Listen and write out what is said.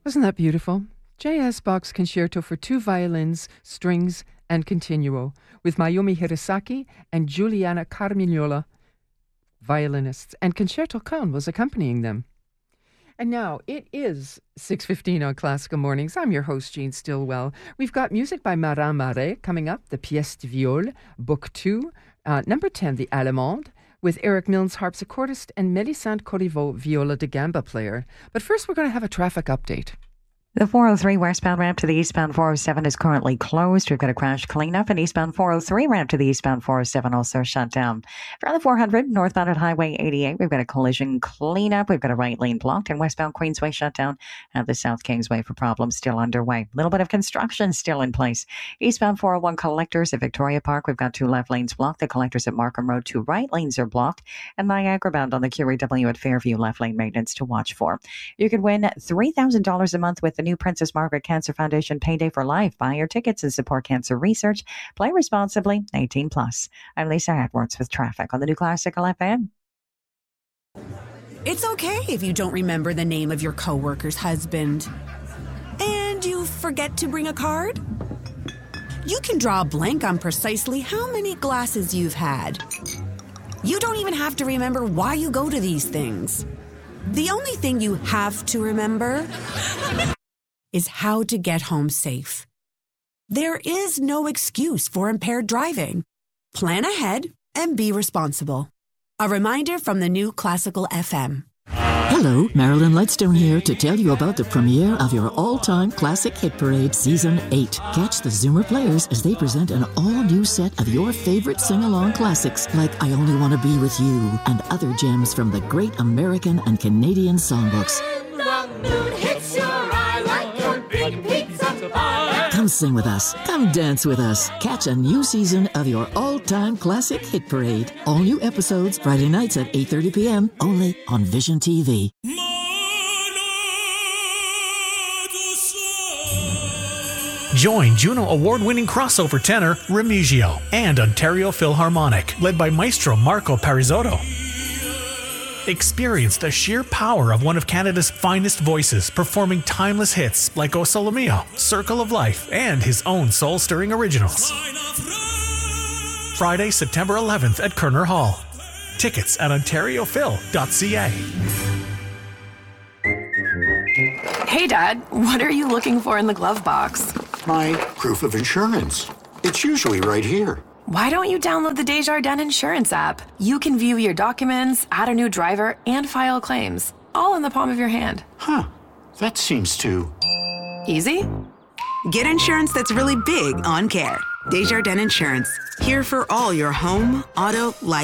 Wasn't that beautiful? J.S. Bach's Concerto for two violins, strings, and continuo, with Mayumi Hirasaki and Giuliana Carmignola, violinists, and Concerto Cone was accompanying them. And now it is 6:15 on Classical Mornings. I'm your host, Jean Stillwell. We've got music by Marin Marais coming up, the Pièce de Viol, Book 2, number 10, the Allemande, with Eric Milnes, harpsichordist, and Mélisande Corriveau, viola da gamba player. But first, we're going to have a traffic update. The 403 westbound ramp to the eastbound 407 is currently closed. We've got a crash cleanup, and eastbound 403 ramp to the eastbound 407 also shut down. For the 400 northbound at Highway 88, we've got a collision cleanup. We've got a right lane blocked, and westbound Queensway shut down, and the South Kingsway for problems still underway. A little bit of construction still in place. Eastbound 401 collectors at Victoria Park, we've got two left lanes blocked. The collectors at Markham Road, two right lanes are blocked, and Niagara bound on the QEW at Fairview, left lane maintenance to watch for. You can win $3,000 a month with the new Princess Margaret Cancer Foundation Payday for Life. Buy your tickets and support cancer research. Play responsibly, 18+. I'm Lisa Edwards with traffic on the new Classical FM. It's okay if you don't remember the name of your coworker's husband. And you forget to bring a card? You can draw a blank on precisely how many glasses you've had. You don't even have to remember why you go to these things. The only thing you have to remember is how to get home safe. There is no excuse for impaired driving. Plan ahead and be responsible. A reminder from the new Classical FM. Hello, Marilyn Lightstone here to tell you about the premiere of your all-time classic hit parade, Season 8. Catch the Zoomer Players as they present an all-new set of your favorite sing-along classics like I Only Want to Be With You and other gems from the great American and Canadian songbooks. When the moon hits your eye like your big pizza pie. Come sing with us. Come dance with us. Catch a new season of your all-time classic hit parade. All new episodes Friday nights at 8:30 p.m. only on Vision TV. Join Juno Award-winning crossover tenor Remigio and Ontario Philharmonic, led by Maestro Marco Parisotto. Experience the sheer power of one of Canada's finest voices, performing timeless hits like O Sole Mio, Circle of Life, and his own soul-stirring originals. Friday, September 11th at Kerner Hall. Tickets at ontariophil.ca. Hey, Dad, what are you looking for in the glove box? My proof of insurance. It's usually right here. Why don't you download the Desjardins Insurance app? You can view your documents, add a new driver, and file claims, all in the palm of your hand. Huh. That seems too... easy? Get insurance that's really big on care. Desjardins Insurance. Here for all your home, auto, life.